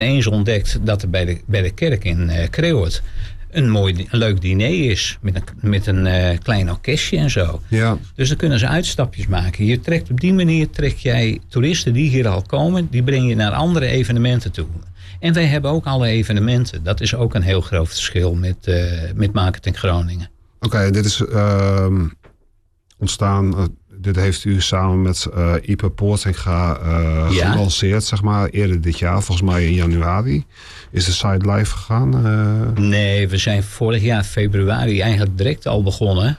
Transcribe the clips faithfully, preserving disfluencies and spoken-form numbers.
eens ontdekt dat er bij de, bij de kerk in uh, Kreeuwert een mooi, een leuk diner is. Met een, met een uh, klein orkestje en zo. Ja. Dus dan kunnen ze uitstapjes maken. Je trekt op die manier trek jij toeristen die hier al komen, die breng je naar andere evenementen toe. En wij hebben ook alle evenementen. Dat is ook een heel groot verschil met, uh, met Marketing Groningen. Oké, okay, dit is uh, ontstaan. Uh, dit heeft u samen met uh, Ipe Poortinga uh, ja. gelanceerd, zeg maar, eerder dit jaar. Volgens mij in januari. Is de site live gegaan? Uh... Nee, we zijn vorig jaar februari eigenlijk direct al begonnen.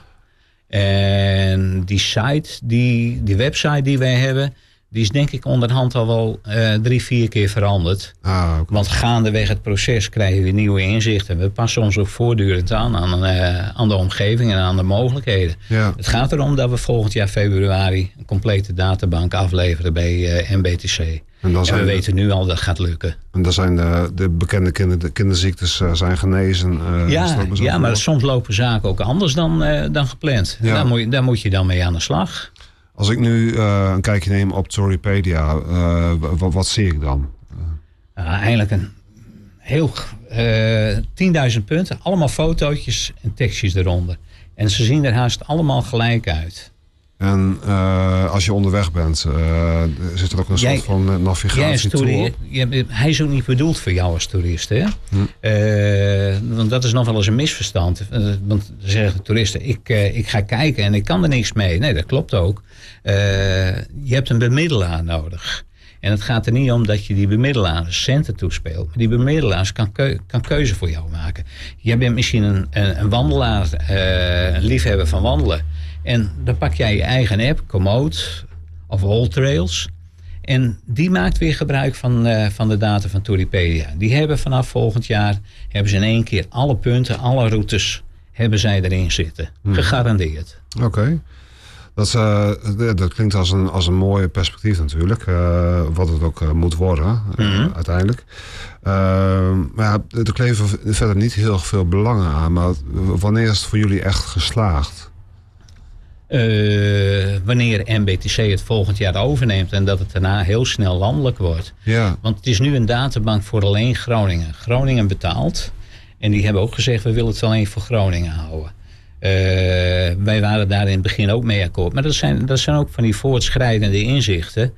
En die site, die, die website die wij hebben, die is denk ik onderhand al wel uh, drie, vier keer veranderd. Ah, okay. Want gaandeweg het proces krijgen we nieuwe inzichten. We passen ons ook voortdurend aan aan, uh, aan de omgeving en aan de mogelijkheden. Ja. Het gaat erom dat we volgend jaar februari een complete databank afleveren bij uh, M B T C. En, dan zijn en we de, weten nu al dat gaat lukken. En dan zijn de, de bekende kinder, de kinderziektes uh, zijn genezen. Uh, ja, maar, ja maar soms lopen zaken ook anders dan, uh, dan gepland. Ja. Daar, moet je, daar moet je dan mee aan de slag. Als ik nu uh, een kijkje neem op Touripedia, uh, wat, wat zie ik dan? Uh, eigenlijk een heel uh, tienduizend punten, allemaal fotootjes en tekstjes eronder. En ze zien er haast allemaal gelijk uit. En uh, als je onderweg bent, uh, zit er ook een jij, soort van navigatie tool? Hij is ook niet bedoeld voor jou als toerist, hè? Hm. Uh, want dat is nog wel eens een misverstand. Uh, want dan zeggen de toeristen, ik, uh, ik ga kijken en ik kan er niks mee. Nee, dat klopt ook. Uh, je hebt een bemiddelaar nodig. En het gaat er niet om dat je die bemiddelaars centen toespeelt. Maar die bemiddelaars kan, keu- kan keuze voor jou maken. Jij bent misschien een, een, een wandelaar, uh, een liefhebber van wandelen. En dan pak jij je eigen app, Komoot of AllTrails. En die maakt weer gebruik van, uh, van de data van Touripedia. Die hebben vanaf volgend jaar, hebben ze in één keer alle punten, alle routes, hebben zij erin zitten. Hmm. Gegarandeerd. Oké. Okay. Dat, uh, dat klinkt als een, als een mooi perspectief natuurlijk. Uh, wat het ook uh, moet worden, uh, mm-hmm. uiteindelijk. Uh, maar ja, er kleven verder niet heel veel belangen aan. Maar wanneer is het voor jullie echt geslaagd? Uh, wanneer M B T C het volgend jaar overneemt en dat het daarna heel snel landelijk wordt. Ja. Want het is nu een databank voor alleen Groningen. Groningen betaalt. En die hebben ook gezegd, we willen het alleen voor Groningen houden. Uh, wij waren daar in het begin ook mee akkoord. Maar dat zijn, dat zijn ook van die voortschrijdende inzichten.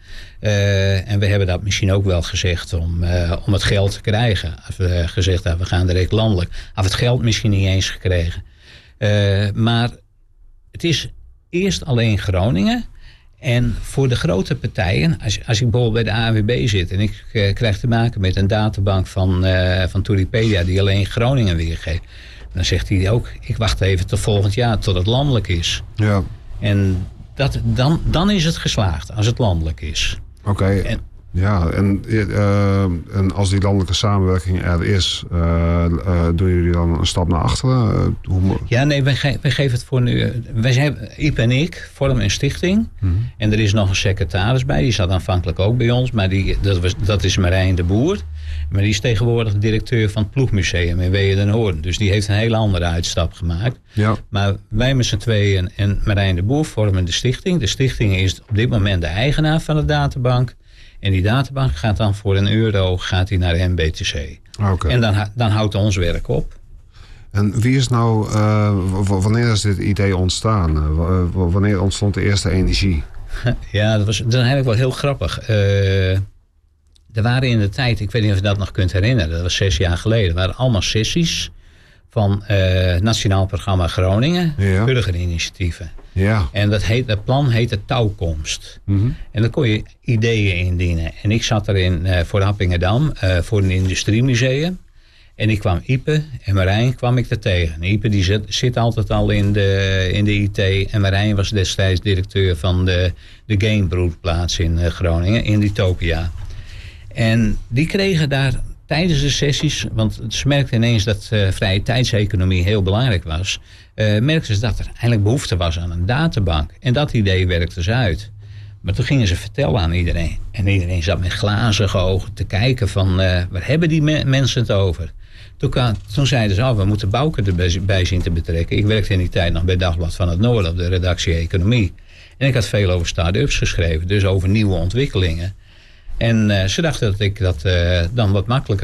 Uh, en we hebben dat misschien ook wel gezegd om, uh, om het geld te krijgen. Als we gezegd hebben, we gaan direct landelijk. Of het geld misschien niet eens gekregen. Uh, maar het is eerst alleen Groningen. En voor de grote partijen, als, als ik bijvoorbeeld bij de A N W B zit en ik uh, krijg te maken met een databank van, uh, van Touripedia die alleen Groningen weergeeft. Dan zegt hij ook, ik wacht even tot volgend jaar, tot het landelijk is. Ja. En dat, dan, dan is het geslaagd, als het landelijk is. Oké, okay. ja, en, uh, en als die landelijke samenwerking er is, uh, uh, doen jullie dan een stap naar achteren? Uh, hoe... Ja, nee, wij, ge- wij geven het voor nu. Wij hebben, Iep en ik vormen een stichting. Mm-hmm. En er is nog een secretaris bij, die zat aanvankelijk ook bij ons, maar die, dat, was, dat is Marijn de Boer. Maar die is tegenwoordig directeur van het Ploegmuseum in Wehe den Hoorn. Dus die heeft een hele andere uitstap gemaakt. Ja. Maar wij met z'n tweeën en Marijn de Boer vormen de stichting. De stichting is op dit moment de eigenaar van de databank. En die databank gaat dan voor een euro gaat die naar M B T C. Okay. En dan, dan houdt ons werk op. En wie is nou, uh, w- wanneer is dit idee ontstaan? Uh, w- wanneer ontstond de eerste energie? Ja, dat was, dat is eigenlijk wel heel grappig. Uh, er waren in de tijd, ik weet niet of je dat nog kunt herinneren, dat was zes jaar geleden, er waren allemaal sessies van uh, Nationaal Programma Groningen, ja. burgerinitiatieven. Ja. En dat, heet, dat plan heette Touwkomst. Mm-hmm. En dan kon je ideeën indienen. En ik zat erin uh, voor Happingedam, uh, voor een industriemuseum. En ik kwam Ipe en Marijn kwam ik er tegen. Ipe die zit, zit altijd al in de, in de I T. En Marijn was destijds directeur van de, de Gamebroedplaats in uh, Groningen, in Utopia. En die kregen daar tijdens de sessies, want ze merkten ineens dat uh, vrije tijdseconomie heel belangrijk was. Uh, merkten ze dat er eigenlijk behoefte was aan een databank. En dat idee werkte ze uit. Maar toen gingen ze vertellen aan iedereen. En iedereen zat met glazige ogen te kijken van, uh, waar hebben die me- mensen het over? Toen, kan, toen zeiden ze, oh, we moeten Bouke erbij zien te betrekken. Ik werkte in die tijd nog bij Dagblad van het Noorden op de redactie Economie. En ik had veel over start-ups geschreven, dus over nieuwe ontwikkelingen. En uh, ze dachten dat ik dat uh, dan wat makkelijker